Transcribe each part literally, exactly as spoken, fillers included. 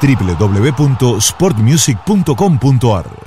doble u doble u doble u punto sport music punto com punto a r.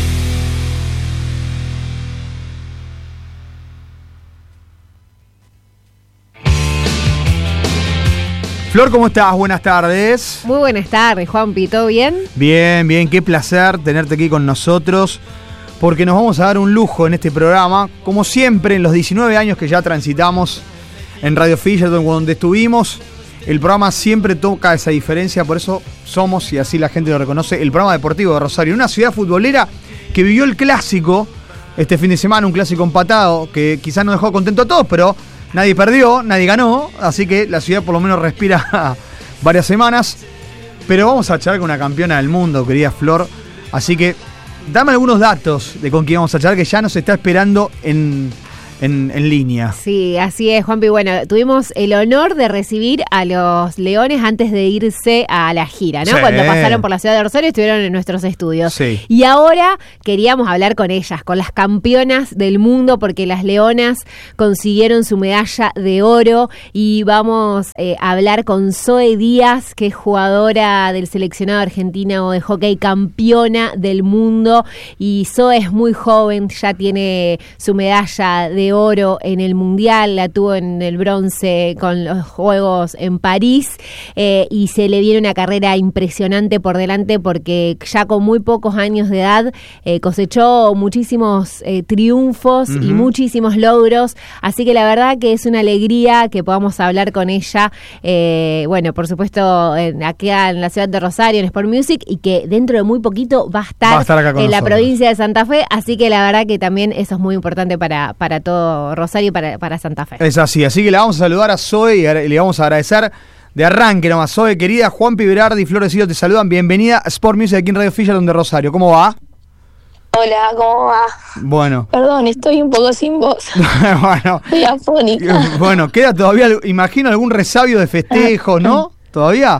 Flor, ¿cómo estás? Buenas tardes. Muy buenas tardes, Juanpi, ¿todo bien? Bien, bien, qué placer tenerte aquí con nosotros, porque nos vamos a dar un lujo en este programa, como siempre en los diecinueve años que ya transitamos en Radio Fisher, donde estuvimos. El programa siempre toca esa diferencia, por eso somos, y así la gente lo reconoce, el programa deportivo de Rosario, una ciudad futbolera que vivió el clásico este fin de semana, un clásico empatado, que quizás no dejó contento a todos, pero nadie perdió, nadie ganó, así que la ciudad por lo menos respira varias semanas. Pero vamos a charlar con una campeona del mundo, querida Flor, así que dame algunos datos de con quién vamos a charlar, que ya nos está esperando en... En, en línea. Sí, así es, Juanpi. Bueno, tuvimos el honor de recibir a los Leones antes de irse a la gira, ¿no? Sí. Cuando pasaron por la ciudad de Rosario estuvieron en nuestros estudios. Sí. Y ahora queríamos hablar con ellas, con las campeonas del mundo, porque las Leonas consiguieron su medalla de oro y vamos eh, a hablar con Zoe Díaz, que es jugadora del seleccionado argentino de hockey, campeona del mundo. Y Zoe es muy joven, ya tiene su medalla de oro en el Mundial, la tuvo en el bronce con los Juegos en París, eh, y se le viene una carrera impresionante por delante, porque ya con muy pocos años de edad eh, cosechó muchísimos eh, triunfos uh-huh. y muchísimos logros, así que la verdad que es una alegría que podamos hablar con ella, eh, bueno, por supuesto en, aquí en la ciudad de Rosario, en Sport Music, y que dentro de muy poquito va a estar, va a estar acá con en nosotros. La provincia de Santa Fe, así que la verdad que también eso es muy importante para, para todo Rosario y para, para Santa Fe. Es así, así que le vamos a saludar a Zoe y le vamos a agradecer de arranque nomás. Zoe, querida, Juanpi Berardi y Florecido te saludan. Bienvenida a Sport Music aquí en Radio Fisher de Rosario. ¿Cómo va? Hola, ¿cómo va? Bueno. Perdón, estoy un poco sin voz. Bueno. Estoy afónica. Bueno, queda todavía, imagino, algún resabio de festejo, ¿no? ¿Todavía?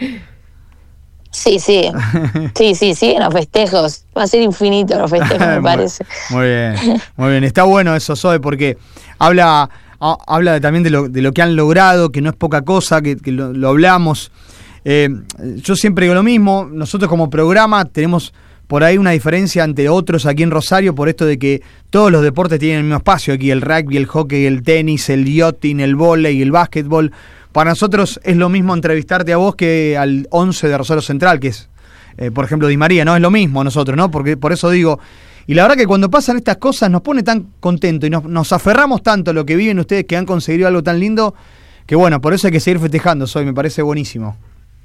Sí, sí. Sí, sí, sí, los festejos. Va a ser infinito los festejos, me parece. Muy bien, muy bien. Está bueno eso, Zoe, porque habla, a, habla también de lo, de lo que han logrado, que no es poca cosa, que, que lo, lo hablamos. Eh, yo siempre digo lo mismo, nosotros como programa tenemos por ahí una diferencia ante otros aquí en Rosario, por esto de que todos los deportes tienen el mismo espacio aquí, el rugby, el hockey, el tenis, el yachting, el vóley, el básquetbol. Para nosotros es lo mismo entrevistarte a vos que al once de Rosario Central, que es, eh, por ejemplo, Di María, ¿no? Es lo mismo a nosotros, ¿no? Porque por eso digo, y la verdad que cuando pasan estas cosas nos pone tan contentos y nos, nos aferramos tanto a lo que viven ustedes, que han conseguido algo tan lindo, que bueno, por eso hay que seguir festejando, Soy, me parece buenísimo.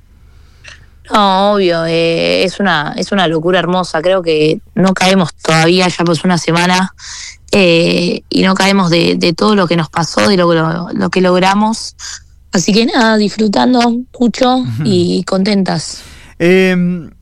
No, obvio, eh, es una es una locura hermosa. Creo que no caemos todavía, ya pues una semana, eh, y no caemos de, de todo lo que nos pasó, de lo, lo, lo que logramos. Así que nada, disfrutando mucho uh-huh. y contentas. Eh,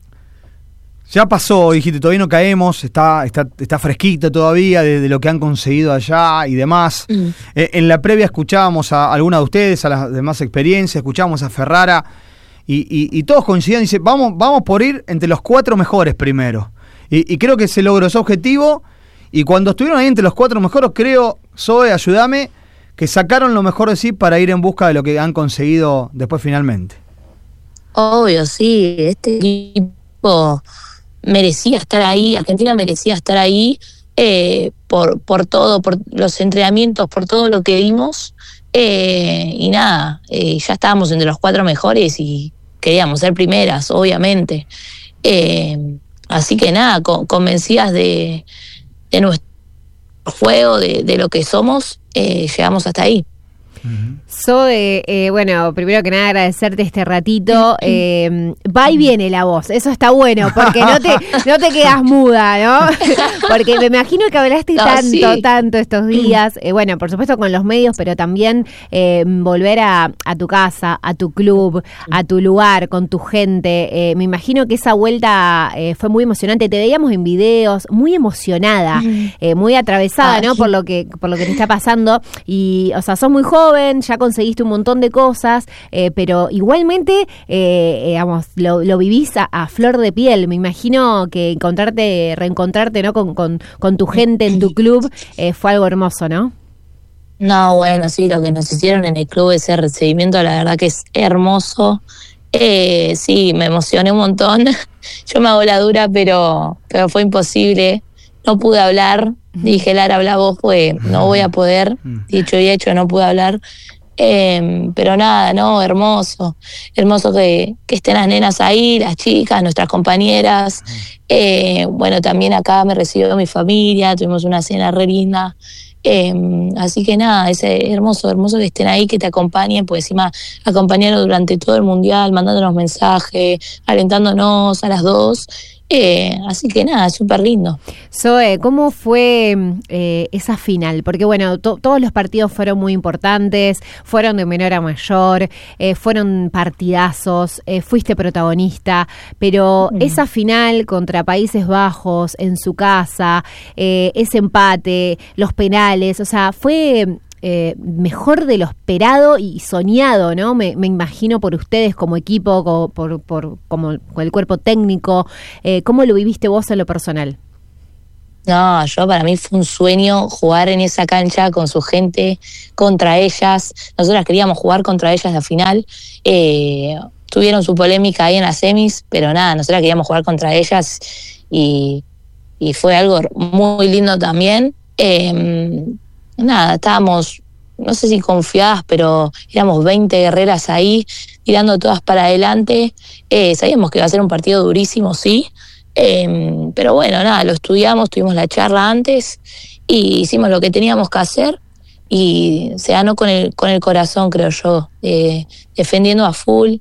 ya pasó, dijiste, todavía no caemos, está está, está fresquito todavía de, de lo que han conseguido allá y demás. Uh-huh. Eh, en la previa escuchábamos a alguna de ustedes, a las demás experiencias, escuchábamos a Ferrara y, y, y todos coincidían, dice, vamos, vamos por ir entre los cuatro mejores primero. Y, y creo que se logró ese objetivo, y cuando estuvieron ahí entre los cuatro mejores, creo, Zoe, ayúdame, que sacaron lo mejor de sí para ir en busca de lo que han conseguido después finalmente. Obvio, sí, este equipo merecía estar ahí, Argentina merecía estar ahí eh, por, por todo, por los entrenamientos, por todo lo que vimos, eh, y nada, eh, ya estábamos entre los cuatro mejores y queríamos ser primeras, obviamente. Eh, así que nada, con, convencidas de, de nuestro juego, de, de lo que somos, eh, llegamos hasta ahí. Uh-huh. Zoe, eh, bueno, primero que nada agradecerte este ratito. Eh, va y viene la voz, eso está bueno, porque no te, no te quedas muda, ¿no? Porque me imagino que hablaste no, tanto, sí. tanto estos días, eh, bueno, por supuesto con los medios, pero también eh, volver a, a tu casa, a tu club, a tu lugar, con tu gente. Eh, me imagino que esa vuelta eh, fue muy emocionante. Te veíamos en videos, muy emocionada, eh, muy atravesada, Ay. ¿no? Por lo que, por lo que te está pasando. Y, o sea, sos muy joven, ya conseguiste un montón de cosas, eh, pero igualmente, eh, digamos, lo, lo vivís a, a flor de piel. Me imagino que encontrarte, reencontrarte, ¿no? Con, con, con tu gente en tu club eh, fue algo hermoso, ¿no? No, bueno, sí, lo que nos hicieron en el club, ese recibimiento, la verdad que es hermoso. Eh, sí, me emocioné un montón. Yo me hago la dura, pero, pero fue imposible. No pude hablar. Dije, Lara, habla vos, pues no voy a poder. Dicho y hecho, no pude hablar. Eh, pero nada, no, hermoso. Hermoso que, que estén las nenas ahí, las chicas, nuestras compañeras. Eh, bueno, también acá me recibió mi familia, tuvimos una cena re linda. Eh, así que nada, es hermoso, hermoso que estén ahí, que te acompañen, pues encima acompañaron durante todo el mundial, mandándonos mensajes, alentándonos a las dos. Eh, así que nada, súper lindo. Zoe, ¿cómo fue eh, esa final? Porque bueno, to- todos los partidos fueron muy importantes, fueron de menor a mayor, eh, fueron partidazos, eh, fuiste protagonista, pero mm. esa final contra Países Bajos, en su casa, eh, ese empate, los penales, o sea, fue... Eh, mejor de lo esperado y soñado, ¿no? Me, me imagino por ustedes como equipo, como, por, por, como con el cuerpo técnico. Eh, ¿Cómo lo viviste vos en lo personal? No, yo para mí fue un sueño jugar en esa cancha con su gente, contra ellas. Nosotras queríamos jugar contra ellas la final. Eh, tuvieron su polémica ahí en las semis, pero nada, nosotras queríamos jugar contra ellas y, y fue algo muy lindo también. Eh, Nada, estábamos, no sé si confiadas, pero éramos veinte guerreras ahí, tirando todas para adelante. Eh, sabíamos que iba a ser un partido durísimo, sí. Eh, pero bueno, nada, lo estudiamos, tuvimos la charla antes y hicimos lo que teníamos que hacer y se ganó con el, con el corazón, creo yo, eh, defendiendo a full.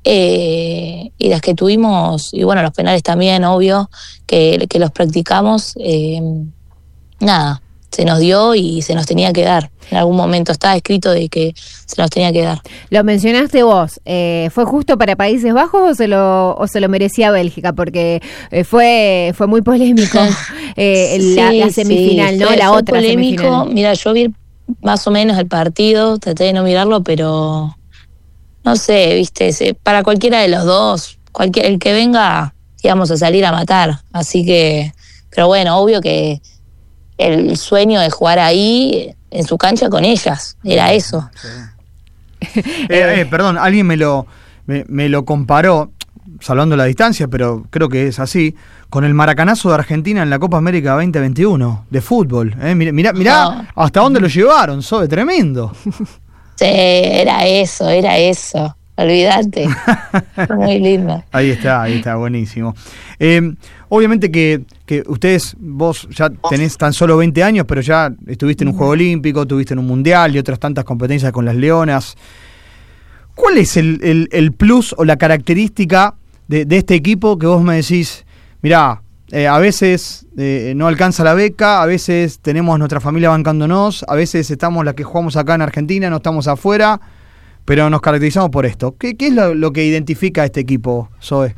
Eh, y las que tuvimos, y bueno, los penales también, obvio, que, que los practicamos, eh, nada. Se nos dio y se nos tenía que dar. En algún momento estaba escrito de que se nos tenía que dar. Lo mencionaste vos. Eh, ¿Fue justo para Países Bajos o se lo o se lo merecía Bélgica? Porque eh, fue fue muy polémico eh, sí, la, la semifinal, sí, ¿no? Fue, la fue otra polémico. Semifinal. Mira, yo vi más o menos el partido, traté de no mirarlo, pero no sé, viste, se, para cualquiera de los dos, cualquier, el que venga, íbamos a salir a matar. Así que, pero bueno, obvio que el sueño de jugar ahí en su cancha con ellas, era eso. Sí. eh, eh, perdón, alguien me lo me, me lo comparó, salvando la distancia, pero creo que es así, con el maracanazo de Argentina en la Copa América veinte veintiuno de fútbol. Eh, mirá, mirá, mirá no. hasta dónde lo llevaron, Zoe, tremendo. Sí, era eso, era eso. Olvídate. Muy lindo. Ahí está, ahí está, buenísimo. Eh, obviamente que, que ustedes, vos ya tenés tan solo veinte años, pero ya estuviste en un Juego Olímpico, estuviste en un Mundial y otras tantas competencias con las Leonas. ¿Cuál es el, el, el plus o la característica de, de este equipo que vos me decís, mirá, eh, a veces eh, no alcanza la beca, a veces tenemos a nuestra familia bancándonos, a veces estamos las que jugamos acá en Argentina, no estamos afuera, pero nos caracterizamos por esto? ¿Qué, qué es lo, lo que identifica a este equipo, Zoe?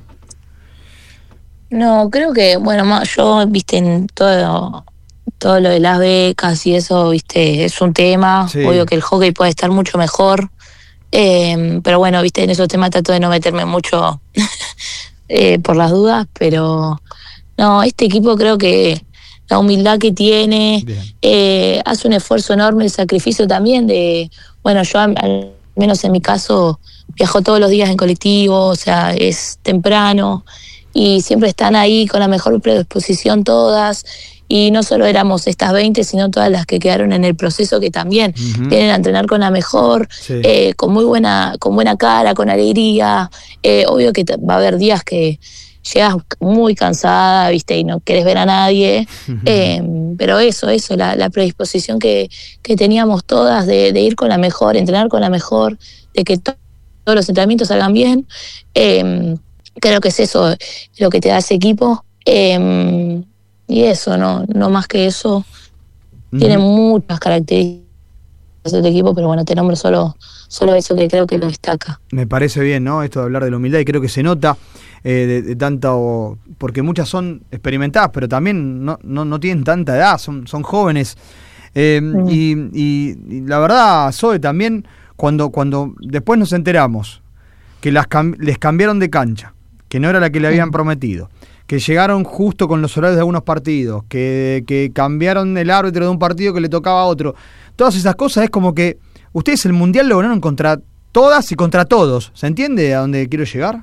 No, creo que, bueno, yo, viste, en todo, todo lo de las becas y eso, viste, es un tema. Sí. Obvio que el hockey puede estar mucho mejor. Eh, pero bueno, viste, en esos temas trato de no meterme mucho eh, por las dudas, pero no, este equipo creo que la humildad que tiene, eh, hace un esfuerzo enorme, el sacrificio también de, bueno, yo al, al menos en mi caso viajo todos los días en colectivo, o sea, es temprano y siempre están ahí con la mejor predisposición todas. Y no solo éramos estas veinte, sino todas las que quedaron en el proceso, que también uh-huh. vienen a entrenar con la mejor, sí. eh, con muy buena, con buena cara, con alegría. Eh, obvio que va a haber días que llegas muy cansada, viste, y no querés ver a nadie. Uh-huh. Eh, pero eso, eso, la, la predisposición que, que teníamos todas de, de ir con la mejor, entrenar con la mejor, de que to- todos los entrenamientos salgan bien. Eh, creo que es eso lo que te da ese equipo. Eh, Y eso, no no más que eso. Uh-huh. Tiene muchas características del equipo, pero bueno, te nombro solo, solo eso que creo que lo destaca. Me parece bien, ¿no? Esto de hablar de la humildad, y creo que se nota eh, de, de tanto, porque muchas son experimentadas, pero también no, no, no tienen tanta edad, son, son jóvenes. Eh, uh-huh. y, y, y la verdad, Zoe, también, cuando, cuando después nos enteramos que las cam- les cambiaron de cancha, que no era la que le habían uh-huh. prometido, que llegaron justo con los horarios de algunos partidos, que, que cambiaron el árbitro de un partido que le tocaba a otro. Todas esas cosas es como que ustedes el Mundial lo ganaron contra todas y contra todos. ¿Se entiende a dónde quiero llegar?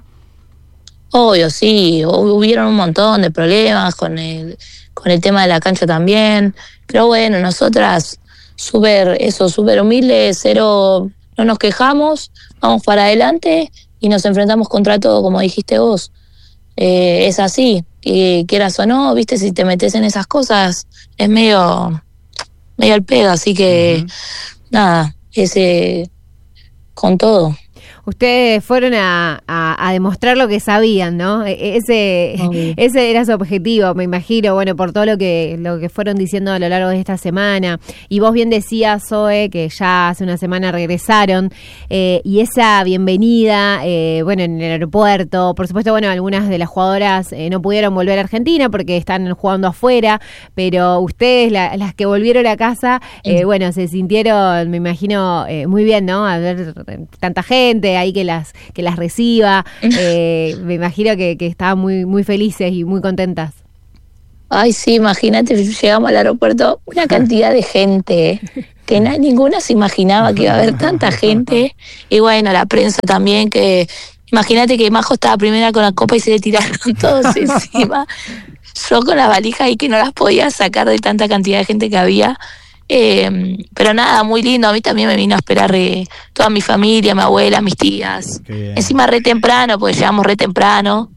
Obvio, sí, hubieron un montón de problemas con el, con el tema de la cancha también, pero bueno, nosotras súper, eso, súper humildes, cero, no nos quejamos, vamos para adelante y nos enfrentamos contra todo, como dijiste vos. Eh, es así, y quieras o no, viste, si te metes en esas cosas, es medio, medio al pedo, así que, uh-huh. nada, ese, con todo. Ustedes fueron a, a, a demostrar lo que sabían, ¿no? Ese, okay. ese era su objetivo, me imagino, bueno, por todo lo que lo que fueron diciendo a lo largo de esta semana. Y vos bien decías, Zoe, que ya hace una semana regresaron, eh, y esa bienvenida, eh, bueno, en el aeropuerto, por supuesto, bueno, algunas de las jugadoras eh, no pudieron volver a Argentina porque están jugando afuera, pero ustedes, la, las que volvieron a casa, eh, bueno, se sintieron, me imagino, eh, muy bien, ¿no? Al ver tanta gente ahí que las que las reciba, eh, me imagino que, que estaban muy muy felices y muy contentas. Ay, sí, imagínate, llegamos al aeropuerto, una cantidad de gente que na, ninguna se imaginaba que iba a haber tanta gente, y bueno, la prensa también, que imagínate que Majo estaba primera con la copa y se le tiraron todos encima, yo con la valija y que no las podía sacar de tanta cantidad de gente que había. Eh, pero nada, muy lindo. A mí también me vino a esperar eh, toda mi familia, mi abuela, mis tías. Encima re temprano, porque llegamos re temprano.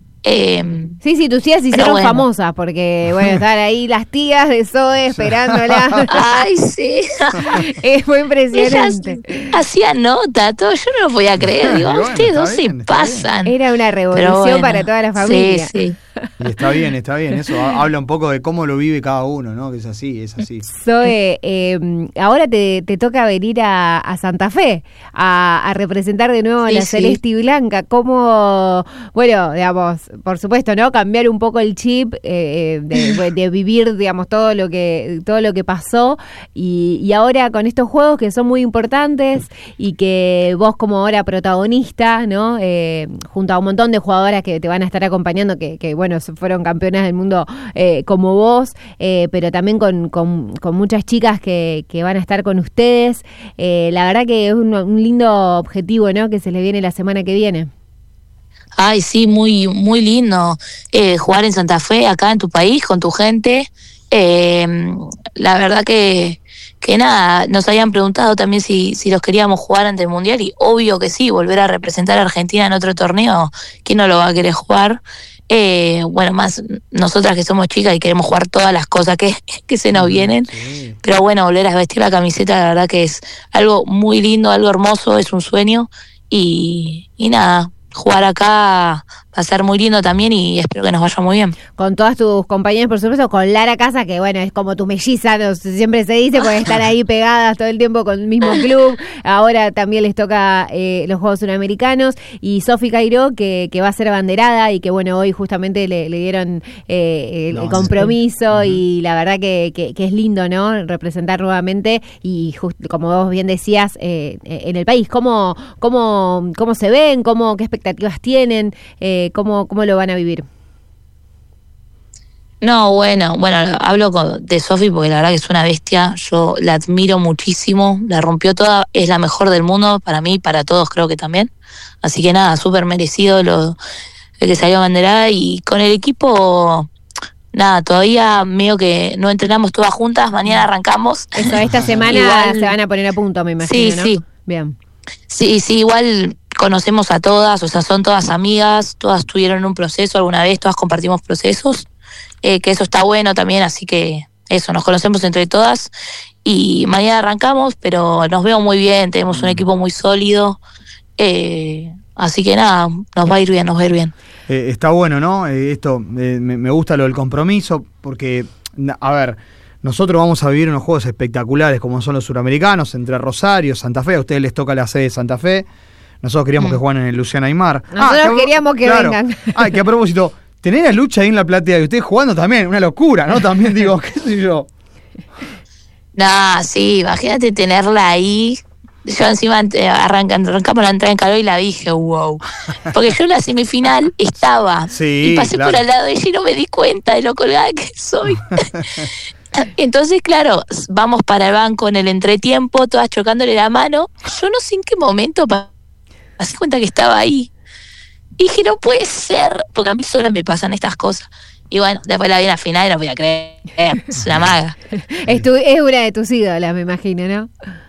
Eh, sí, sí, tus tías se hicieron bueno. famosas, porque bueno, estaban ahí las tías de Zoe esperándola. Ay, sí. Es muy impresionante. Hacían nota, todo, yo no lo podía creer. Digo, bueno, ustedes dos se pasan. Era una revolución bueno, para toda la familia. Sí, sí. Y está bien, está bien. Eso habla un poco de cómo lo vive cada uno, ¿no? Que es así, es así. Zoe, eh, ahora te, te toca venir a, a Santa Fe a, a representar de nuevo a sí, la sí. Celeste y Blanca. ¿Cómo, bueno, digamos, por supuesto, ¿no? Cambiar un poco el chip eh, de, de vivir, digamos, todo lo que todo lo que pasó y, y ahora con estos juegos que son muy importantes y que vos como ahora protagonista, ¿no? Eh, junto a un montón de jugadoras que te van a estar acompañando, que, que bueno, fueron campeonas del mundo eh, como vos, eh, pero también con, con, con muchas chicas que, que van a estar con ustedes. Eh, la verdad que es un, un lindo objetivo, ¿no? Que se les viene la semana que viene. Ay, sí, muy muy lindo eh, jugar en Santa Fe, acá en tu país, con tu gente. Eh, la verdad que, que nada, nos habían preguntado también si, si los queríamos jugar ante el Mundial, y obvio que sí, volver a representar a Argentina en otro torneo, ¿quién no lo va a querer jugar? Eh, bueno, más nosotras que somos chicas y queremos jugar todas las cosas que, que se nos vienen, sí. Pero bueno, volver a vestir la camiseta, la verdad que es algo muy lindo, algo hermoso, es un sueño, y, y nada, jugar acá va a ser muy lindo también y espero que nos vaya muy bien. Con todas tus compañeras, por supuesto, con Lara Casa, que bueno, es como tu melliza, ¿no? Siempre se dice, porque están ahí pegadas todo el tiempo con el mismo club. Ahora también les toca eh, los Juegos Suramericanos. Y Sofi Cairó, que, que va a ser abanderada y que bueno, hoy justamente le, le dieron eh, el, no, el compromiso sí. Y la verdad que, que, que es lindo, ¿no? Representar nuevamente y just, como vos bien decías, eh, en el país. ¿Cómo, cómo, cómo se ven? ¿Cómo, qué expectativas tienen? Eh, ¿Cómo, ¿Cómo lo van a vivir? No, bueno, bueno, hablo con, de Sofi porque la verdad que es una bestia, yo la admiro muchísimo, la rompió toda, es la mejor del mundo para mí, para todos creo que también, así que nada, súper merecido lo el que salió abanderada. Y con el equipo, nada, todavía medio que no entrenamos todas juntas, mañana arrancamos. Eso, esta semana igual, se van a poner a punto, me imagino, sí, ¿no? Sí, bien. Sí, sí, igual conocemos a todas, o sea, son todas amigas, todas tuvieron un proceso alguna vez, todas compartimos procesos, eh, que eso está bueno también, así que eso, nos conocemos entre todas y mañana arrancamos, pero nos veo muy bien, tenemos un equipo muy sólido, eh, así que nada, nos va a ir bien, nos va a ir bien. Eh, está bueno, ¿no? Eh, esto, eh, me, me gusta lo del compromiso, porque, a ver, nosotros vamos a vivir unos juegos espectaculares como son los suramericanos, entre Rosario, Santa Fe, a ustedes les toca la sede de Santa Fe. Nosotros queríamos mm. que jugaran en el Luciana Aymar. Nosotros ah, que, queríamos que claro. vengan. Ay, que a propósito, tener a Lucha ahí en la platea y ustedes jugando también, una locura, ¿no? También digo, qué sé yo. Nah, sí, imagínate tenerla ahí. Yo encima arranca, arrancamos la entrada en calor y la dije, wow. Porque yo en la semifinal estaba sí, y pasé claro. por al lado de ella y no me di cuenta de lo colgada que soy. Entonces, claro, vamos para el banco en el entretiempo, todas chocándole la mano. Yo no sé en qué momento me di cuenta que estaba ahí. Y dije, no puede ser, porque a mí solo me pasan estas cosas. Y bueno, después la vi en la final y no voy a creer. Es una maga. Es, tu, es una de tus ídolas, me imagino, ¿no?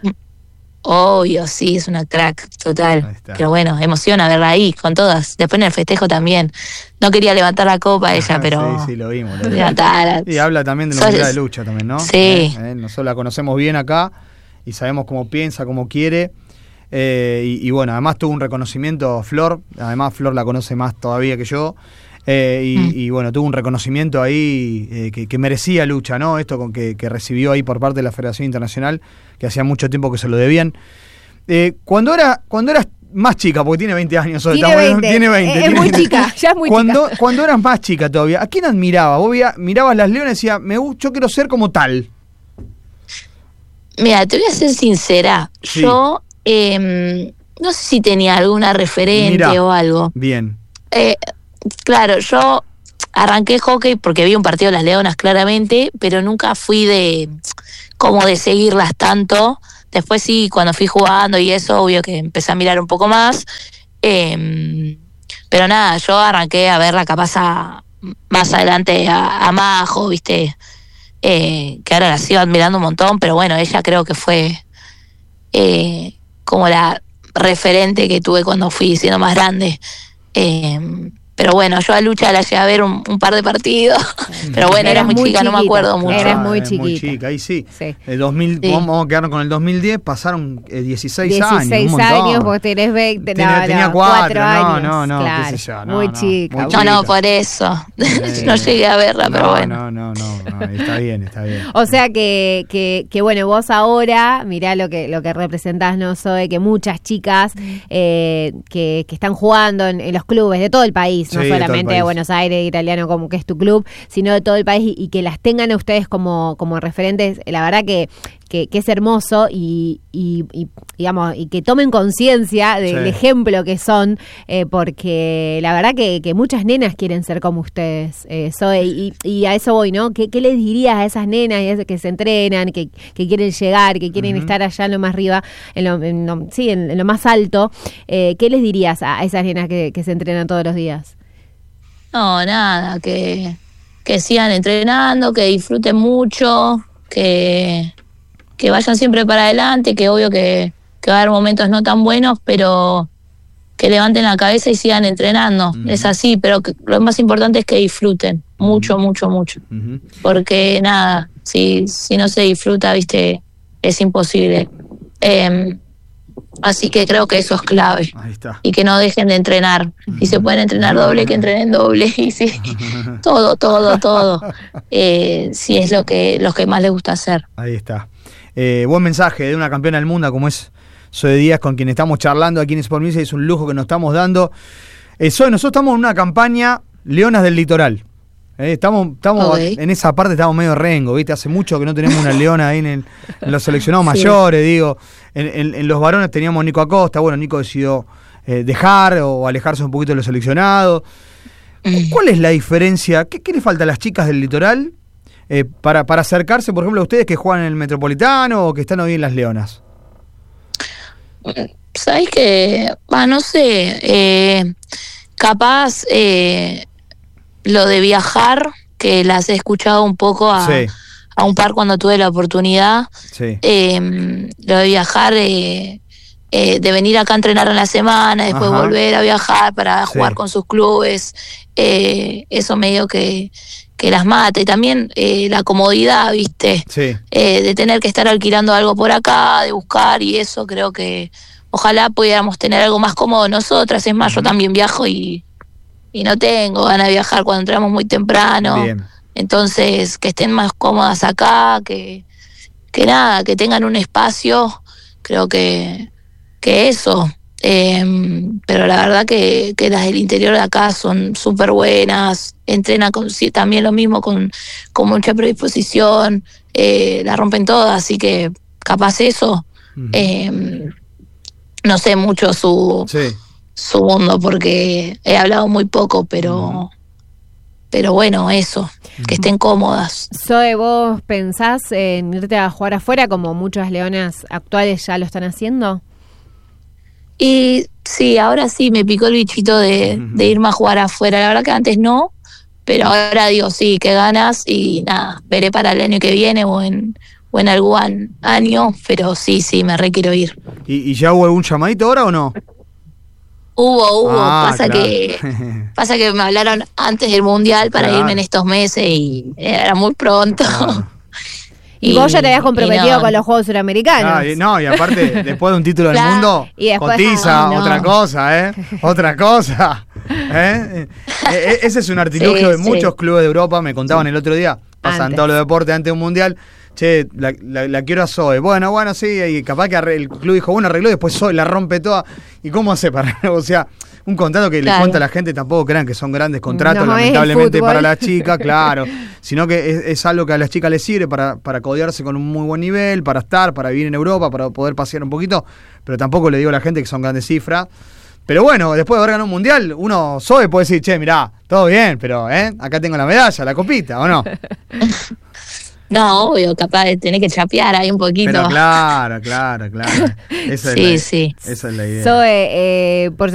Obvio, sí, es una crack, total. Pero bueno, emociona verla ahí, con todas. Después en el festejo también. No quería levantar la copa ella, pero... Sí, sí, lo vimos. Lo vimos. Levantar. Y habla también de la unidad de lucha también, ¿no? Sí. Eh, eh, nosotros la conocemos bien acá y sabemos cómo piensa, cómo quiere. Eh, y, y bueno, además tuvo un reconocimiento Flor. Además Flor la conoce más todavía que yo. Eh, y, mm. y bueno, tuvo un reconocimiento ahí eh, que, que merecía lucha, ¿no? Esto con que, que recibió ahí por parte de la Federación Internacional, que hacía mucho tiempo que se lo debían. Eh, cuando era cuando eras más chica, porque tiene veinte años hoy, tiene, veinte. tiene veinte. Es, tiene muy veinte. chica, ya es muy cuando, chica. Cuando eras más chica todavía, ¿a quién admirabas? Vos veía, mirabas las leonas y decías, me, yo quiero ser como tal. Mira, te voy a ser sincera. Sí. Yo eh, no sé si tenía alguna referente Mirá, o algo. Bien. Eh, claro, yo arranqué hockey porque vi un partido de las leonas claramente, pero nunca fui de como de seguirlas tanto. Después sí, cuando fui jugando y eso, obvio que empecé a mirar un poco más. Eh, pero nada, yo arranqué a verla capaz a, más adelante a, a Majo, viste, eh, que ahora la sigo admirando un montón, pero bueno, ella creo que fue eh, como la referente que tuve cuando fui siendo más grande. Eh, Pero bueno, yo a Lucha la llegué a ver un, un par de partidos. Pero bueno, era muy, muy chica, chiquita, no me acuerdo mucho. Eras muy ah, chiquita. Muy chica, ahí sí. sí. El dos mil, sí. Vamos a quedarnos con el dos mil diez, pasaron eh, dieciséis, dieciséis años. dieciséis años, vos tenés veinte, no, tenía, no, tenía cuatro años. No, no, no, claro. qué sé yo. No, muy, no, chica, muy no, chica. No, por eso. Eh, no llegué a verla, no, pero bueno. No, no, no, no, está bien, está bien. O sea que, que, que bueno, vos ahora, mirá lo que, lo que representás, ¿no, Zoe? Que muchas chicas eh, que, que están jugando en, en los clubes de todo el país, sí, no solamente de, de Buenos Aires, italiano, como que es tu club, sino de todo el país, y, y que las tengan a ustedes como, como referentes, la verdad que, que, que es hermoso y, y, y digamos, y que tomen conciencia del sí. ejemplo que son, eh, porque la verdad que, que muchas nenas quieren ser como ustedes, eh, Zoe, y, y a eso voy, ¿no? ¿Qué, qué les dirías a esas nenas y a esas que se entrenan, que, que quieren llegar, que quieren uh-huh. estar allá en lo más arriba, en lo, en lo, sí, en, en lo más alto? Eh, ¿Qué les dirías a esas nenas que, que se entrenan todos los días? No, nada, que, que sigan entrenando, que disfruten mucho, que, que vayan siempre para adelante, que obvio que, que va a haber momentos no tan buenos, pero que levanten la cabeza y sigan entrenando. Uh-huh. Es así, pero que, lo más importante es que disfruten, mucho, uh-huh. mucho, mucho. Uh-huh. Porque nada, si, si no se disfruta, viste, es imposible. Eh, Así que creo que eso es clave. Ahí está. Y que no dejen de entrenar. Si se pueden entrenar doble, que entrenen doble. Y sí, todo, todo, todo. Eh, sí, es lo que, lo que más les gusta hacer. Ahí está. Eh, buen mensaje de una campeona del mundo como es Zoe Díaz, con quien estamos charlando aquí en Sport Music. Es un lujo que nos estamos dando. Eh, Zoe, nosotros estamos en una campaña Leonas del Litoral. Eh, estamos estamos okay. En esa parte estamos medio rengo, ¿viste? Hace mucho que no tenemos una leona ahí en, el, en los seleccionados sí. mayores, digo. En, en, en los varones teníamos Nico Acosta, bueno, Nico decidió eh, dejar o alejarse un poquito de los seleccionados. ¿Cuál es la diferencia? ¿Qué, qué le falta a las chicas del litoral eh, para, para acercarse, por ejemplo, a ustedes que juegan en el Metropolitano o que están hoy en las Leonas? ¿Sabés qué? Ah, no sé, eh, capaz... Eh, lo de viajar, que las he escuchado un poco a, sí. a un par cuando tuve la oportunidad. Sí. Eh, lo de viajar, eh, eh, de venir acá a entrenar en la semana, después Ajá. volver a viajar para jugar sí. con sus clubes. Eh, eso medio que, que las mata. Y también eh, la comodidad, ¿viste? Sí. Eh, de tener que estar alquilando algo por acá, de buscar y eso, creo que ojalá pudiéramos tener algo más cómodo nosotras. Es más, uh-huh. yo también viajo y... y no tengo ganas de viajar cuando entramos muy temprano. Bien. Entonces, que estén más cómodas acá, que, que nada, que tengan un espacio, creo que, que eso. Eh, pero la verdad que, que las del interior de acá son súper buenas, entrenan con, sí, también lo mismo, con, con mucha predisposición, eh, la rompen todas, así que capaz eso, uh-huh. eh, no sé mucho su... Sí. su mundo porque he hablado muy poco, pero uh-huh. pero bueno, eso, que estén cómodas. Zoe, ¿vos pensás en irte a jugar afuera como muchas leonas actuales ya lo están haciendo? Y sí, ahora sí me picó el bichito de, de irme a jugar afuera. La verdad que antes no, pero ahora digo sí, que ganas y nada, veré para el año que viene o en, o en algún año, pero sí, sí, me re quiero ir. ¿Y, ¿Y ya hubo algún llamadito ahora o no? Hubo, hubo, Ah, pasa claro. que pasa que me hablaron antes del Mundial para Claro. irme en estos meses y era muy pronto. Claro. Y, vos ya te habías y comprometido no. con los Juegos Suramericanos. Ah, y, no, y aparte, después de un título del Claro. mundo, Y después, cotiza, ay, no. otra cosa, ¿eh? Otra cosa. ¿eh? Eh, eh, Ese es un artilugio Sí, de sí. muchos clubes de Europa, me contaban el otro día, pasan Antes. todos los deportes antes de un mundial. Che, la, la, la quiero a Zoe. Bueno, bueno, sí, y capaz que arre- el club dijo, bueno, arregló, y después Zoe la rompe toda. ¿Y cómo hace para negociar? Un contrato que Claro. le cuenta a la gente, tampoco crean que son grandes contratos, No, es el lamentablemente, fútbol. para las chicas, claro. Sino que es, es algo que a las chicas les sirve para, para codearse con un muy buen nivel, para estar, para vivir en Europa, para poder pasear un poquito. Pero tampoco le digo a la gente que son grandes cifras. Pero bueno, después de haber ganado un mundial, uno Zoe puede decir, che, mirá, todo bien, pero ¿eh? acá tengo la medalla, la copita, ¿o no? No, obvio, capaz de tener que chapear ahí un poquito. Pero claro, claro, claro. Esa Sí, es la, sí. Esa es la idea. Zoe, eh, por